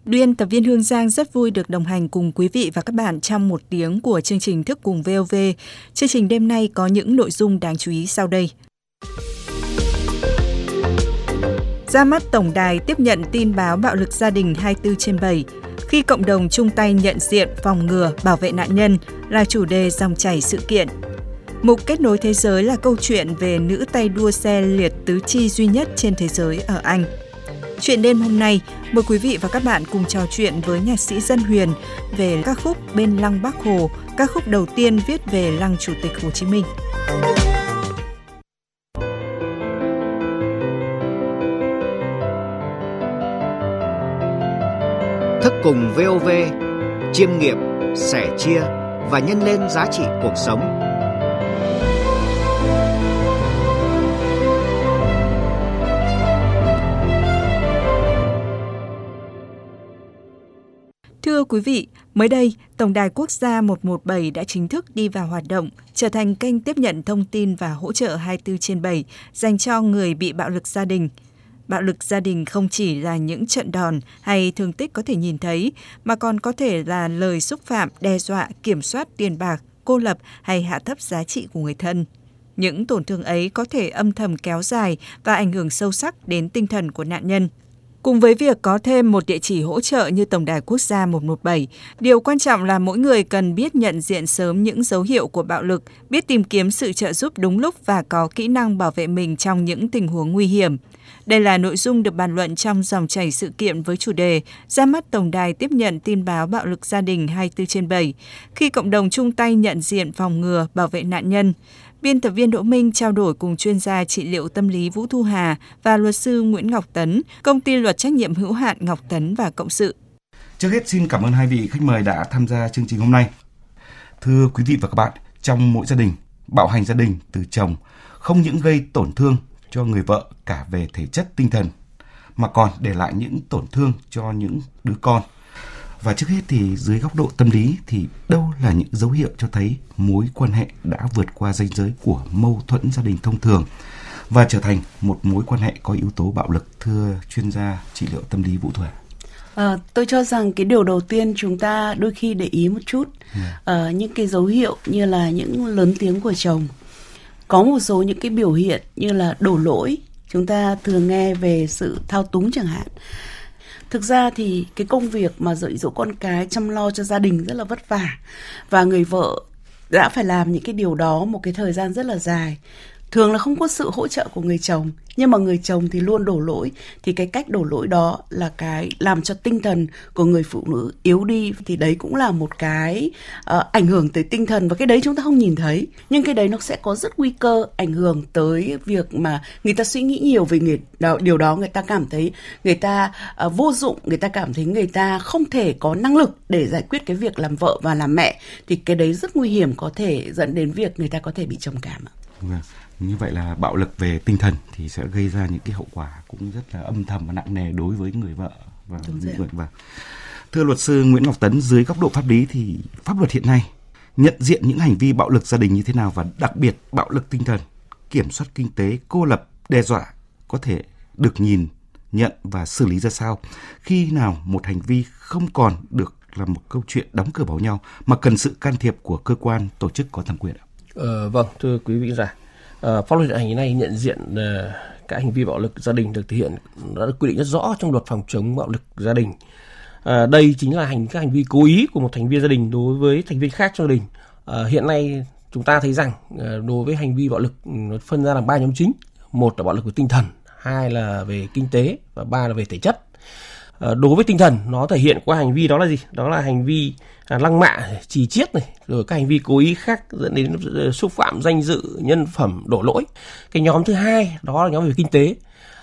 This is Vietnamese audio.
Biên tập viên Hương Giang rất vui được đồng hành cùng quý vị và các bạn trong 1 tiếng của chương trình Thức cùng VOV. Chương trình đêm nay có những nội dung đáng chú ý sau đây. Ra mắt tổng đài tiếp nhận tin báo bạo lực gia đình 24/7. Khi cộng đồng chung tay nhận diện, phòng ngừa, bảo vệ nạn nhân là chủ đề dòng chảy sự kiện. Mục Kết nối thế giới là câu chuyện về nữ tay đua xe liệt tứ chi duy nhất trên thế giới ở Anh. Chuyện đêm hôm nay, mời quý vị và các bạn cùng trò chuyện với nhạc sĩ Dân Huyền về ca khúc Bên lăng Bác Hồ, ca khúc đầu tiên viết về lăng Chủ tịch Hồ Chí Minh. Thức cùng VOV, chiêm nghiệm, sẻ chia và nhân lên giá trị cuộc sống. Thưa quý vị, mới đây, Tổng đài Quốc gia 117 đã chính thức đi vào hoạt động, trở thành kênh tiếp nhận thông tin và hỗ trợ 24/7 dành cho người bị bạo lực gia đình. Bạo lực gia đình không chỉ là những trận đòn hay thương tích có thể nhìn thấy, mà còn có thể là lời xúc phạm, đe dọa, kiểm soát tiền bạc, cô lập hay hạ thấp giá trị của người thân. Những tổn thương ấy có thể âm thầm kéo dài và ảnh hưởng sâu sắc đến tinh thần của nạn nhân. Cùng với việc có thêm một địa chỉ hỗ trợ như Tổng đài Quốc gia 117, điều quan trọng là mỗi người cần biết nhận diện sớm những dấu hiệu của bạo lực, biết tìm kiếm sự trợ giúp đúng lúc và có kỹ năng bảo vệ mình trong những tình huống nguy hiểm. Đây là nội dung được bàn luận trong dòng chảy sự kiện với chủ đề ra mắt tổng đài tiếp nhận tin báo bạo lực gia đình 24/7, khi cộng đồng chung tay nhận diện, phòng ngừa, bảo vệ nạn nhân. Biên tập viên Đỗ Minh trao đổi cùng chuyên gia trị liệu tâm lý Vũ Thu Hà và luật sư Nguyễn Ngọc Tấn, công ty luật trách nhiệm hữu hạn Ngọc Tấn và Cộng sự. Trước hết xin cảm ơn hai vị khách mời đã tham gia chương trình hôm nay. Thưa quý vị và các bạn, trong mỗi gia đình, bạo hành gia đình từ chồng không những gây tổn thương cho người vợ cả về thể chất tinh thần, mà còn để lại những tổn thương cho những đứa con. Và trước hết thì dưới góc độ tâm lý thì đâu là những dấu hiệu cho thấy mối quan hệ đã vượt qua ranh giới của mâu thuẫn gia đình thông thường và trở thành một mối quan hệ có yếu tố bạo lực, thưa chuyên gia trị liệu tâm lý Vũ Thu Hà? Tôi cho rằng cái điều đầu tiên chúng ta đôi khi để ý một chút, những cái dấu hiệu như là những lớn tiếng của chồng, có một số những cái biểu hiện như là đổ lỗi, chúng ta thường nghe về sự thao túng chẳng hạn. Thực ra thì cái công việc mà dạy dỗ con cái, chăm lo cho gia đình rất là vất vả, và người vợ đã phải làm những cái điều đó một cái thời gian rất là dài. Thường là không có sự hỗ trợ của người chồng, nhưng mà người chồng thì luôn đổ lỗi. Thì cái cách đổ lỗi đó là cái làm cho tinh thần của người phụ nữ yếu đi. Thì đấy cũng là một cái ảnh hưởng tới tinh thần, và cái đấy chúng ta không nhìn thấy. Nhưng cái đấy nó sẽ có rất nguy cơ ảnh hưởng tới việc mà người ta suy nghĩ nhiều về điều đó. Người ta cảm thấy người ta vô dụng, người ta cảm thấy người ta không thể có năng lực để giải quyết cái việc làm vợ và làm mẹ. Thì cái đấy rất nguy hiểm, có thể dẫn đến việc người ta có thể bị trầm cảm. Như vậy là bạo lực về tinh thần thì sẽ gây ra những cái hậu quả cũng rất là âm thầm và nặng nề đối với người vợ và người vợ. Thưa luật sư Nguyễn Ngọc Tấn, dưới góc độ pháp lý thì pháp luật hiện nay nhận diện những hành vi bạo lực gia đình như thế nào, và đặc biệt bạo lực tinh thần, kiểm soát kinh tế, cô lập, đe dọa có thể được nhìn nhận và xử lý ra sao? Khi nào một hành vi không còn được là một câu chuyện đóng cửa bảo nhau mà cần sự can thiệp của cơ quan, tổ chức có thẩm quyền ạ? Vâng, thưa quý vị giả, pháp luật hiện hành này nhận diện các hành vi bạo lực gia đình được thể hiện đã được quy định rất rõ trong luật phòng chống bạo lực gia đình. Đây chính là các hành vi cố ý của một thành viên gia đình đối với thành viên khác trong gia đình. Hiện nay chúng ta thấy rằng đối với hành vi bạo lực nó phân ra làm 3 nhóm chính. Một là bạo lực về tinh thần, hai là về kinh tế và ba là về thể chất. Đối với tinh thần, nó thể hiện qua hành vi đó là gì? Đó là hành vi lăng mạ, chì chiết này, rồi các hành vi cố ý khác dẫn đến xúc phạm danh dự, nhân phẩm, đổ lỗi. Cái nhóm thứ hai đó là nhóm về kinh tế.